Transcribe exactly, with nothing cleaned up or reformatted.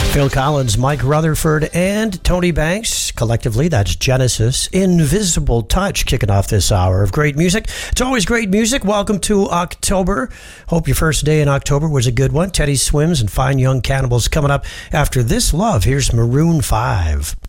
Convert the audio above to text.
Phil Collins, Mike Rutherford, and Tony Banks. Collectively, that's Genesis. Invisible Touch kicking off this hour of great music. It's always great music. Welcome to October. Hope your first day in October was a good one. Teddy Swims and Fine Young Cannibals coming up after this love. Here's Maroon five.